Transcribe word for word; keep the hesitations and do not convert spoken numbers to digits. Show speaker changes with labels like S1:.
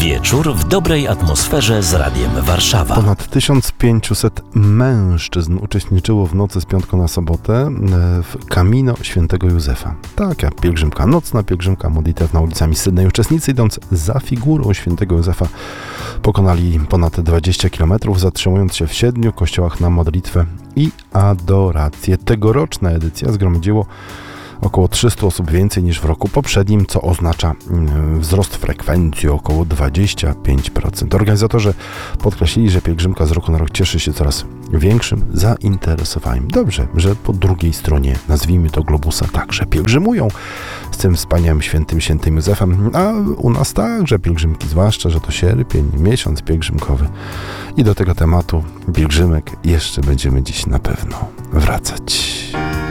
S1: Wieczór w dobrej atmosferze z Radiem Warszawa.
S2: Ponad tysiąc pięćset mężczyzn uczestniczyło w nocy z piątku na sobotę w Camino Świętego Józefa. Taka pielgrzymka, nocna pielgrzymka modlitewna ulicami Sydney. Uczestnicy, idąc za figurą Świętego Józefa, pokonali ponad dwadzieścia kilometrów, zatrzymując się w siedmiu kościołach na modlitwę i adorację. Tegoroczna edycja zgromadziło około trzysta osób więcej niż w roku poprzednim, co oznacza wzrost frekwencji o około dwadzieścia pięć procent. Organizatorzy podkreślili, że pielgrzymka z roku na rok cieszy się coraz większym zainteresowaniem. Dobrze, że po drugiej stronie, nazwijmy to globusa, także pielgrzymują z tym wspaniałym świętym, świętym Józefem, a u nas także pielgrzymki, zwłaszcza, że to sierpień, miesiąc pielgrzymkowy. I do tego tematu pielgrzymek jeszcze będziemy dziś na pewno wracać.